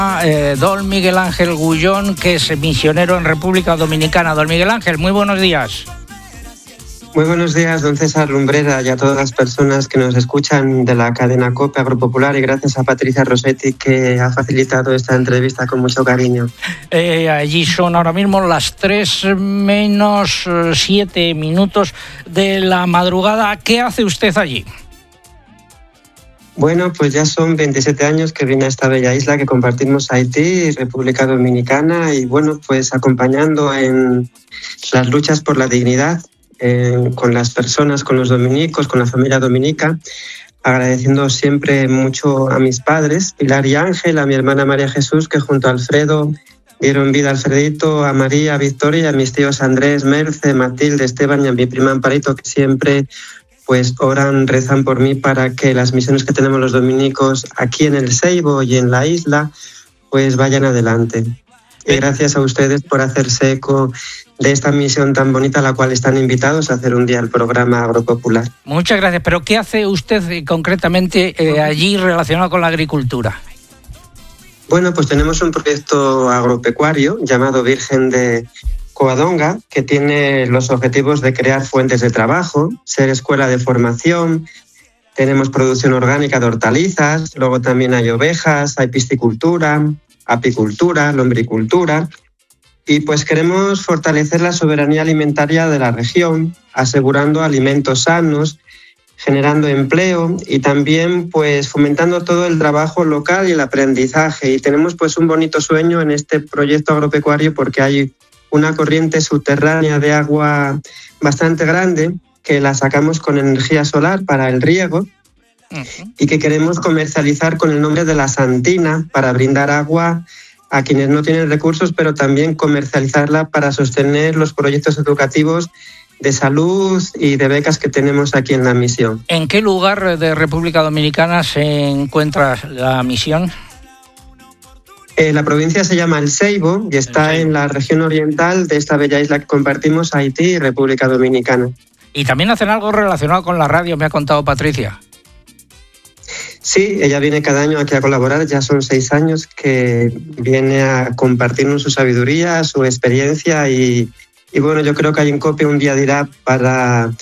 Don Miguel Ángel Gullón, que es misionero en República Dominicana. Don Miguel Ángel, muy buenos días. Muy buenos días, don César Lumbrera, y a todas las personas que nos escuchan de la cadena COPE Agropopular, y gracias a Patricia Rossetti, que ha facilitado esta entrevista con mucho cariño. Allí son ahora mismo las 3 menos 7 minutos de la madrugada. ¿Qué hace usted allí? Bueno, pues ya son 27 años que vine a esta bella isla que compartimos Haití y República Dominicana, y bueno, pues acompañando en las luchas por la dignidad, con las personas, con los dominicos, con la familia dominica, agradeciendo siempre mucho a mis padres, Pilar y Ángel, a mi hermana María Jesús, que junto a Alfredo dieron vida a Alfredito, a María, a Victoria, a mis tíos Andrés, Merce, Matilde, Esteban y a mi prima Amparito, que siempre pues oran, rezan por mí para que las misiones que tenemos los dominicos aquí en el Ceibo y en la isla pues vayan adelante. Y gracias a ustedes por hacerse eco de esta misión tan bonita a la cual están invitados a hacer un día el programa Agropopular. Muchas gracias. ¿Pero qué hace usted concretamente allí relacionado con la agricultura? Bueno, pues tenemos un proyecto agropecuario llamado Virgen de Covadonga, que tiene los objetivos de crear fuentes de trabajo, ser escuela de formación. Tenemos producción orgánica de hortalizas, luego también hay ovejas, hay piscicultura, apicultura, lombricultura, y pues queremos fortalecer la soberanía alimentaria de la región, asegurando alimentos sanos, generando empleo y también pues fomentando todo el trabajo local y el aprendizaje. Y tenemos pues un bonito sueño en este proyecto agropecuario porque hay una corriente subterránea de agua bastante grande que la sacamos con energía solar para el riego y que queremos comercializar con el nombre de La Santina para brindar agua a quienes no tienen recursos, pero también comercializarla para sostener los proyectos educativos de salud y de becas que tenemos aquí en la misión. ¿En qué lugar de República Dominicana se encuentra la misión? La provincia se llama El Ceibo y está en la región oriental de esta bella isla que compartimos, Haití y República Dominicana. Y también hacen algo relacionado con la radio, me ha contado Patricia. Sí, ella viene cada año aquí a colaborar, ya son 6 años que viene a compartirnos su sabiduría, su experiencia y bueno, yo creo que ahí en COPE un día dirá para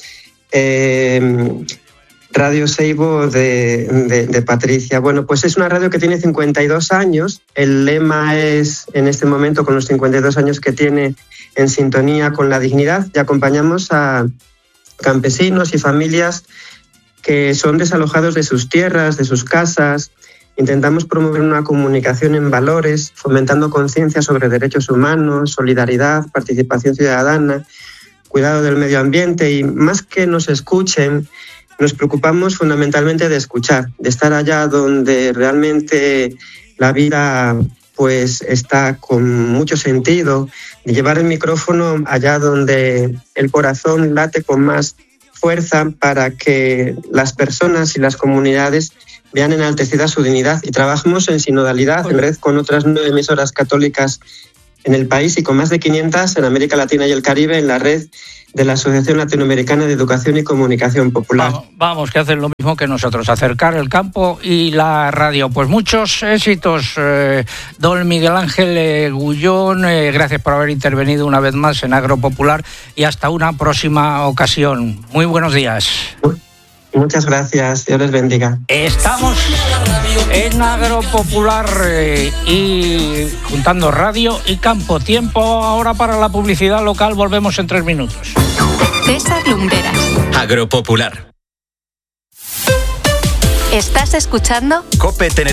Radio Ceibo de Patricia. Bueno, pues es una radio que tiene 52 años, el lema es en este momento con los 52 años que tiene en sintonía con la dignidad y acompañamos a campesinos y familias que son desalojados de sus tierras, de sus casas. Intentamos promover una comunicación en valores, fomentando conciencia sobre derechos humanos, solidaridad, participación ciudadana, cuidado del medio ambiente y más que nos escuchen, nos preocupamos fundamentalmente de escuchar, de estar allá donde realmente la vida pues está con mucho sentido, de llevar el micrófono allá donde el corazón late con más fuerza para que las personas y las comunidades vean enaltecida su dignidad y trabajamos en sinodalidad en red con otras 9 emisoras católicas en el país y con más de 500 en América Latina y el Caribe en la red de la Asociación Latinoamericana de Educación y Comunicación Popular. Vamos, que hacen lo mismo que nosotros, acercar el campo y la radio. Pues muchos éxitos, don Miguel Ángel Gullón, gracias por haber intervenido una vez más en Agropopular y hasta una próxima ocasión. Muy buenos días. Muchas gracias, Dios les bendiga. Estamos en Agropopular y juntando radio y campo. Tiempo ahora para la publicidad local, volvemos en 3 minutos. César Lumberas. Agropopular. ¿Estás escuchando? COPE